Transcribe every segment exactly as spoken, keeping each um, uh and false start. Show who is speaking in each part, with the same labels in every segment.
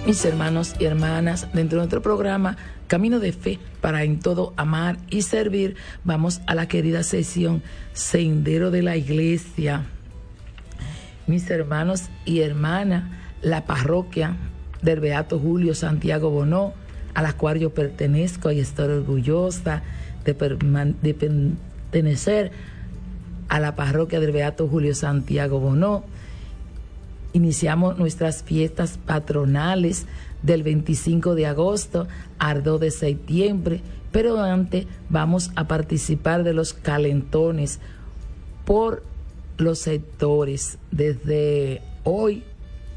Speaker 1: Mis hermanos y hermanas, dentro de nuestro programa Camino de Fe para en todo amar y servir, vamos a la querida sesión Sendero de la Iglesia. Mis hermanos y hermanas, la parroquia del Beato Julio Santiago Bonó, a la cual yo pertenezco y estoy orgullosa de, perman- de pertenecer a la parroquia del Beato Julio Santiago Bonó. Iniciamos nuestras fiestas patronales del veinticinco de agosto al dos de septiembre, pero antes vamos a participar de los calentones por los sectores. Desde hoy,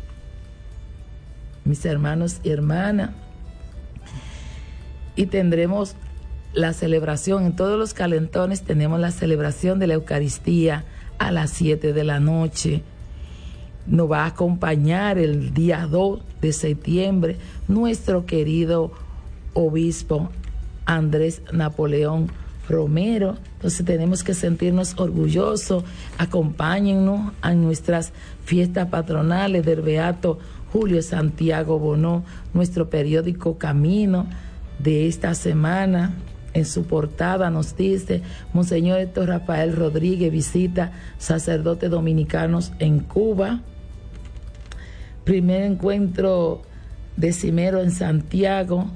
Speaker 1: mis hermanos y hermanas, y tendremos la celebración, en todos los calentones tenemos la celebración de la Eucaristía a las siete de la noche. Nos va a acompañar el día dos de septiembre nuestro querido obispo Andrés Napoleón Romero. Entonces tenemos que sentirnos orgullosos. Acompáñennos a nuestras fiestas patronales del Beato Julio Santiago Bonó. Nuestro periódico Camino de esta semana, en su portada nos dice: Monseñor Héctor Rafael Rodríguez visita sacerdotes dominicanos en Cuba. Primer encuentro decimero en Santiago.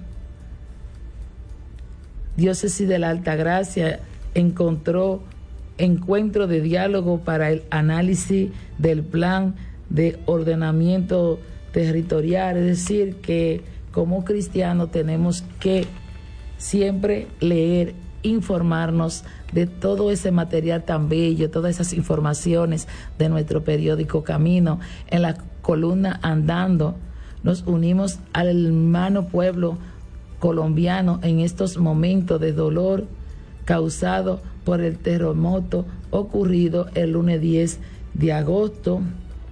Speaker 1: Diócesis de la Altagracia encontró encuentro de diálogo para el análisis del plan de ordenamiento territorial. Es decir, que como cristianos tenemos que siempre leer, informarnos de todo ese material tan bello, todas esas informaciones de nuestro periódico Camino. En la columna Andando nos unimos al hermano pueblo colombiano en estos momentos de dolor causado por el terremoto ocurrido el lunes diez de agosto.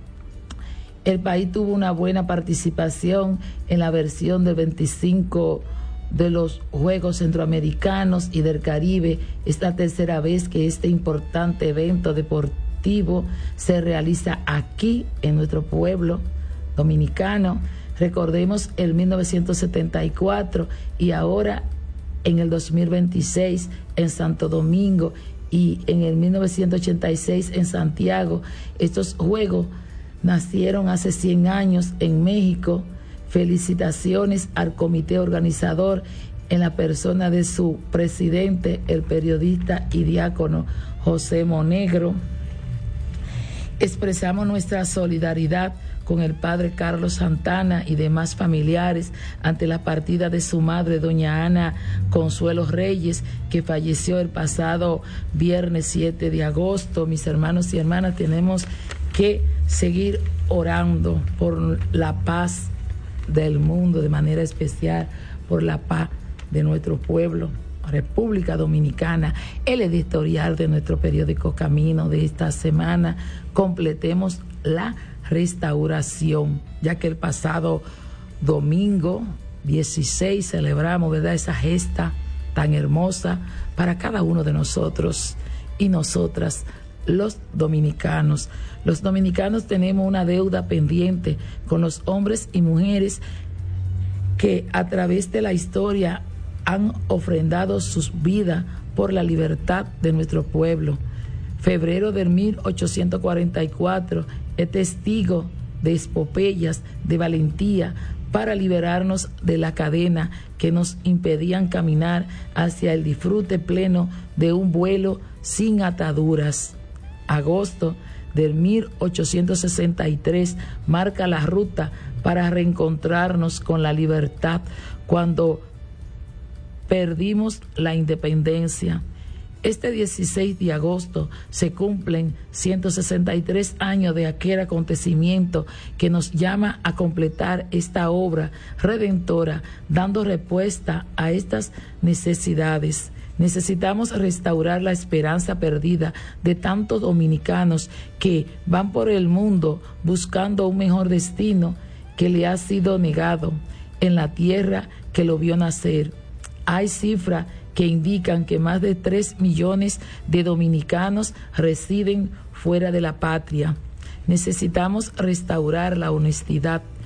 Speaker 1: El país tuvo una buena participación en la versión del veinticinco de los Juegos Centroamericanos y del Caribe. Esta tercera vez que este importante evento deportivo se realiza aquí en nuestro pueblo dominicano. Recordemos el mil novecientos setenta y cuatro y ahora en el dos mil veintiséis en Santo Domingo y en el mil novecientos ochenta y seis en Santiago. Estos Juegos nacieron hace cien años en México. Felicitaciones al comité organizador en la persona de su presidente, el periodista y diácono José Monegro. Expresamos nuestra solidaridad con el padre Carlos Santana y demás familiares ante la partida de su madre, doña Ana Consuelo Reyes, que falleció el pasado viernes siete de agosto. Mis hermanos y hermanas, tenemos que seguir orando por la paz del mundo, de manera especial por la paz de nuestro pueblo, República Dominicana. El editorial de nuestro periódico Camino de esta semana: completemos la restauración, ya que el pasado domingo dieciséis celebramos, ¿verdad?, esa gesta tan hermosa para cada uno de nosotros y nosotras, los dominicanos. Los dominicanos tenemos una deuda pendiente con los hombres y mujeres que a través de la historia han ofrendado sus vidas por la libertad de nuestro pueblo. Febrero de mil ochocientos cuarenta y cuatro es testigo de epopeyas de valentía para liberarnos de la cadena que nos impedían caminar hacia el disfrute pleno de un vuelo sin ataduras. Agosto del mil ochocientos sesenta y tres marca la ruta para reencontrarnos con la libertad cuando perdimos la independencia. Este dieciséis de agosto se cumplen ciento sesenta y tres años de aquel acontecimiento que nos llama a completar esta obra redentora, dando respuesta a estas necesidades. Necesitamos restaurar la esperanza perdida de tantos dominicanos que van por el mundo buscando un mejor destino que le ha sido negado en la tierra que lo vio nacer. Hay cifras que indican que más de tres millones de dominicanos residen fuera de la patria. Necesitamos restaurar la honestidad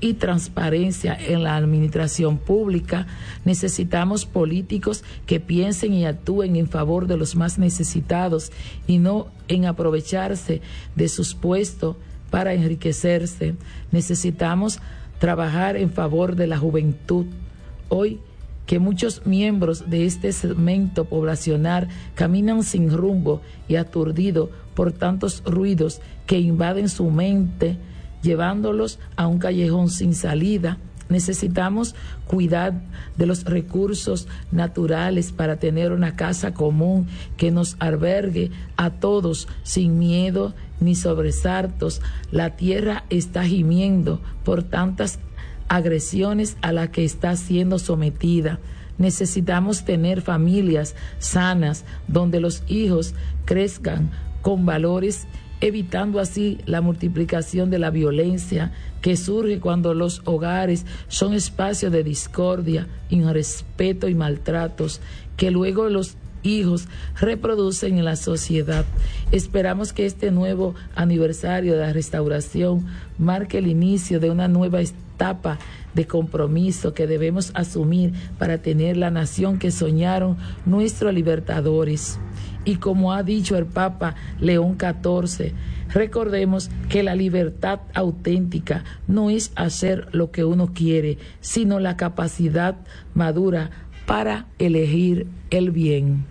Speaker 1: y transparencia en la administración pública. Necesitamos políticos que piensen y actúen en favor de los más necesitados y no en aprovecharse de sus puestos para enriquecerse. Necesitamos trabajar en favor de la juventud. Hoy, que muchos miembros de este segmento poblacional caminan sin rumbo y aturdidos por tantos ruidos que invaden su mente, llevándolos a un callejón sin salida. Necesitamos cuidar de los recursos naturales para tener una casa común que nos albergue a todos sin miedo ni sobresaltos. La tierra está gimiendo por tantas agresiones a las que está siendo sometida. Necesitamos tener familias sanas donde los hijos crezcan con valores, evitando así la multiplicación de la violencia que surge cuando los hogares son espacios de discordia, irrespeto y maltratos, que luego los hijos reproducen en la sociedad. Esperamos que este nuevo aniversario de la restauración marque el inicio de una nueva etapa de compromiso que debemos asumir para tener la nación que soñaron nuestros libertadores. Y como ha dicho el Papa León catorce, recordemos que la libertad auténtica no es hacer lo que uno quiere, sino la capacidad madura para elegir el bien.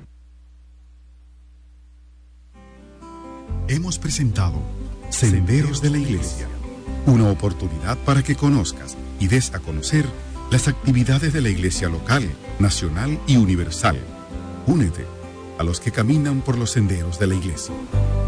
Speaker 2: Hemos presentado Senderos de la Iglesia, una oportunidad para que conozcas y des a conocer las actividades de la Iglesia local, nacional y universal. Únete a los que caminan por los senderos de la Iglesia.